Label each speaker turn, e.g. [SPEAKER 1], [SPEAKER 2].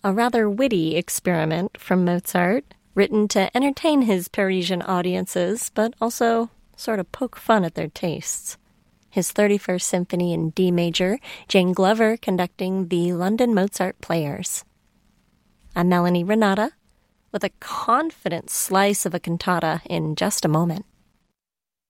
[SPEAKER 1] a rather witty experiment from Mozart, written to entertain his Parisian audiences, but also sort of poke fun at their tastes. His 31st Symphony in D major, Jane Glover conducting the London Mozart Players. I'm Melanie Renata, with a confident slice of a cantata in just a moment.